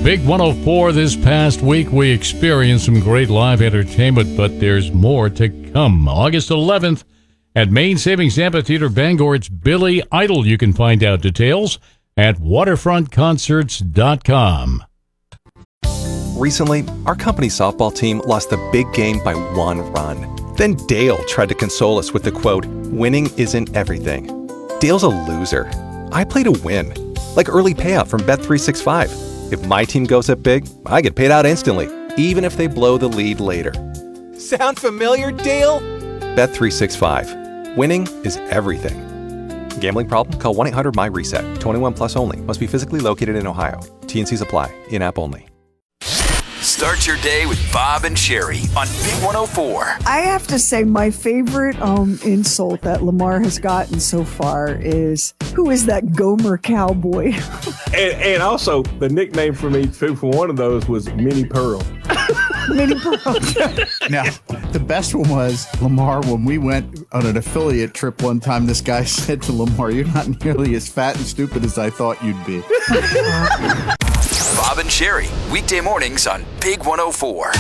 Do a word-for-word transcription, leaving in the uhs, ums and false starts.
Big one oh four this past week, we experienced some great live entertainment, but there's more to come. August eleventh at Main Savings Amphitheater, Bangor, it's Billy Idol. You can find out details at waterfront concerts dot com. Recently, our company softball team lost the big game by one run. Then Dale tried to console us with the quote, "Winning isn't everything." Dale's a loser. I play to win, like early payout from Bet three sixty-five. If my team goes up big, I get paid out instantly, even if they blow the lead later. Sound familiar, Dale? Bet three sixty-five. Winning is everything. Gambling problem? Call one eight hundred M Y reset. twenty-one plus only. Must be physically located in Ohio. T N Cs apply. In-app only. Start your day with Bob and Sherry on Big one oh four. I have to say my favorite um, insult that Lamar has gotten so far is, who is that Gomer cowboy? and, and also, the nickname for me, too, for one of those was Minnie Pearl. Minnie Pearl. Now, the best one was Lamar. When we went on an affiliate trip one time, this guy said to Lamar, "You're not nearly as fat and stupid as I thought you'd be." Bob and Sherry, weekday mornings on Big one oh four.